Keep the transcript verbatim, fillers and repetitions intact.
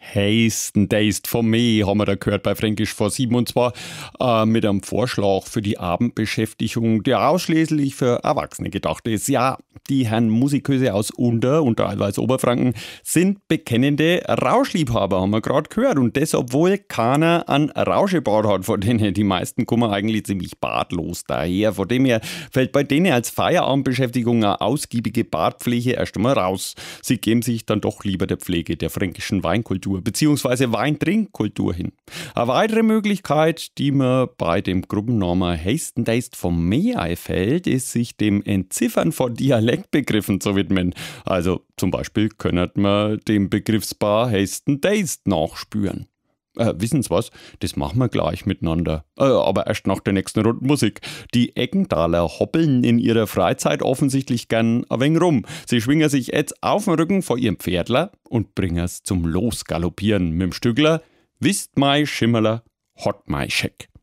Hasten Deist von mir haben wir da gehört bei Fränkisch vor sieben und zwar äh, mit einem Vorschlag für die Abendbeschäftigung, der ausschließlich für Erwachsene gedacht ist. Ja, die Herren Musikhöse aus Unter und teilweise Oberfranken sind bekennende Rauschliebhaber, haben wir gerade gehört. Und das, obwohl keiner einen Rauschebart hat, von denen die meisten kommen eigentlich ziemlich bartlos daher. Von dem her fällt bei denen als Feierabendbeschäftigung eine ausgiebige Bartpflege erst einmal raus. Sie geben sich dann doch lieber der Pflege der fränkischen Weinkultur bzw. Weintrinkkultur hin. Eine weitere Möglichkeit, die mir bei dem Gruppennamen Hasten Deist vom Meer einfällt, ist, sich dem Entziffern von Dialektbegriffen zu widmen. Also zum Beispiel könnte man dem Begriffspaar Hasten Deist nachspüren. Äh, wissen Sie was? Das machen wir gleich miteinander. Äh, aber erst nach der nächsten Runde Musik. Die Eggenthaler hoppeln in ihrer Freizeit offensichtlich gern ein wenig rum. Sie schwingen sich jetzt auf den Rücken vor ihrem Pferdler und bringen es zum Losgaloppieren mit dem Stückler. Wisst mei Schimmerler, hot mei Scheck.